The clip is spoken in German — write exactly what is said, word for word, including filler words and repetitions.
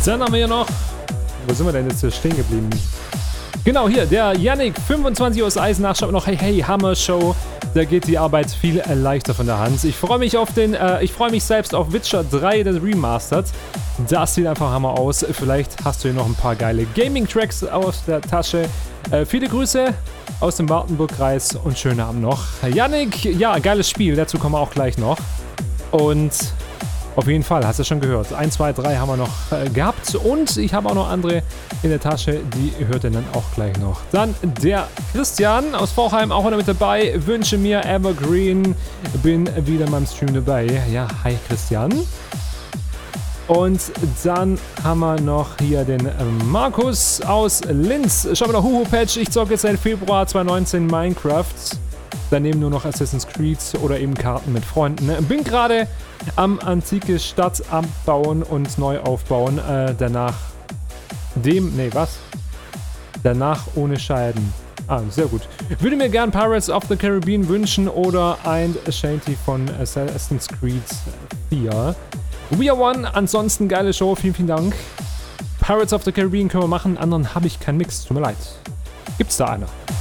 Dann haben wir hier noch... Wo sind wir denn jetzt hier stehen geblieben? Genau, hier, der Yannick, fünfundzwanzig aus Eisenach, schreibt noch, hey, hey, Hammer Show. Da geht die Arbeit viel äh, leichter von der Hand. Ich freue mich auf den, äh, ich freue mich selbst auf Witcher drei, das Remastered. Das sieht einfach Hammer aus. Vielleicht hast du hier noch ein paar geile Gaming-Tracks aus der Tasche. Äh, viele Grüße aus dem Wartenburg-Kreis und schönen Abend noch. Yannick, ja, geiles Spiel, dazu kommen wir auch gleich noch. Und auf jeden Fall, hast du schon gehört. eins, zwei, drei haben wir noch äh, gehabt. Und ich habe auch noch andere in der Tasche, die hört ihr dann auch gleich noch. Dann der Christian aus Vorheim, auch wieder mit dabei. Wünsche mir Evergreen. Bin wieder in meinem Stream dabei. Ja, hi Christian. Und dann haben wir noch hier den Markus aus Linz. Schau mal noch, Huhu Patch. Ich zocke jetzt seit Februar zwanzig neunzehn Minecraft. Daneben nur noch Assassin's Creed oder eben Karten mit Freunden. Bin gerade am antike Stadt abbauen und neu aufbauen. Äh, danach dem, nee, was? Danach ohne Scheiden. Ah, sehr gut. Würde mir gern Pirates of the Caribbean wünschen oder ein Shanty von Assassin's Creed vier. We are one, ansonsten geile Show, vielen, vielen Dank. Pirates of the Caribbean können wir machen, anderen habe ich keinen Mix, tut mir leid. Gibt's da einer?